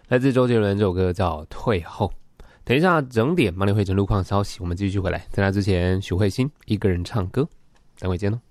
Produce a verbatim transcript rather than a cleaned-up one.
来自周杰伦这首歌叫《退后》。等一下整点帮你汇整路况消息，我们继续回来。在那之前，许慧欣一个人唱歌，等会见哦。